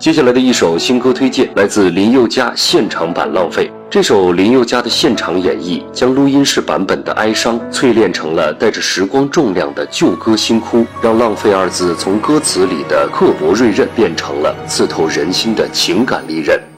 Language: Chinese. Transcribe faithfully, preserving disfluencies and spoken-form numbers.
接下来的一首新歌推荐来自林宥嘉现场版《浪费》。这首林宥嘉的现场演绎，将录音室版本的哀伤淬炼成了带着时光重量的旧歌新哭，让浪费二字从歌词里的刻薄锐刃变成了刺透人心的情感利刃。